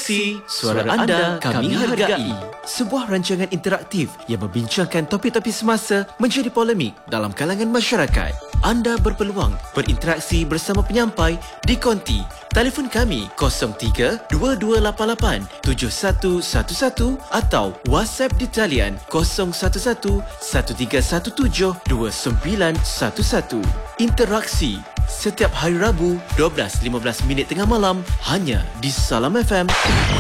Interaksi, suara anda kami hargai. Sebuah rancangan interaktif yang membincangkan topik-topik semasa menjadi polemik dalam kalangan masyarakat. Anda berpeluang berinteraksi bersama penyampai di konti. Telefon kami 03-2288-7111 atau WhatsApp di talian 011-1317-2911. Interaksi setiap hari Rabu 12.15 tengah malam hanya di Salam FM.